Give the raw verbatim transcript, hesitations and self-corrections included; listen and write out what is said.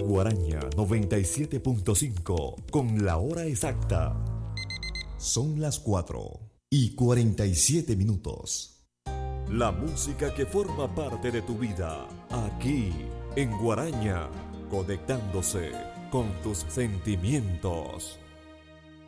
Guaraña noventa y siete punto cinco con la hora exacta. Son las cuatro y cuarenta y siete minutos. La música que forma parte de tu vida, aquí en Guaraña, conectándose con tus sentimientos.